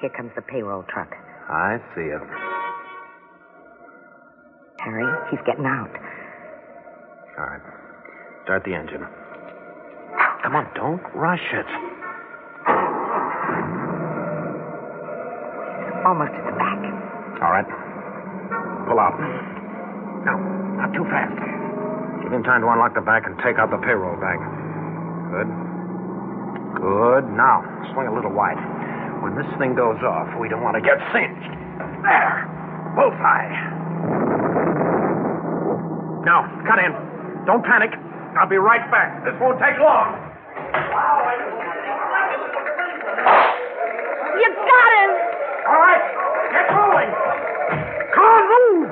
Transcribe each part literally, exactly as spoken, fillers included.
Here comes the payroll truck. I see it. Harry, he's getting out. All right. Start the engine. Come on, don't rush it. Almost at the back. All right. Pull out. No, not too fast. Give him time to unlock the back and take out the payroll bag. Good. Good. Now, swing a little wide. When this thing goes off, we don't want to get singed. There. Bullseye. Now, cut in. Don't panic. I'll be right back. This won't take long. You got him! All right. Get moving. Come on, move.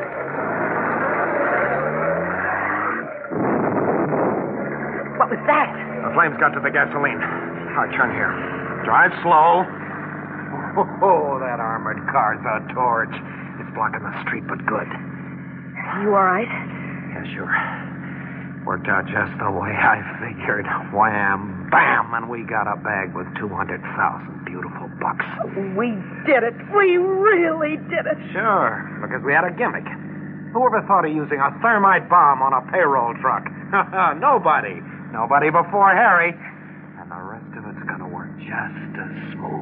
What was that? The flames got to the gasoline. All right, turn here. Drive slow. Oh, that armored car's a torch. It's blocking the street, but good. You all right? Yeah, sure. Worked out just the way I figured. Wham, bam, and we got a bag with two hundred thousand beautiful bucks. We did it. We really did it. Sure, because we had a gimmick. Who ever thought of using a thermite bomb on a payroll truck? Nobody. Nobody before Harry. And the rest of it's going to work just as smooth.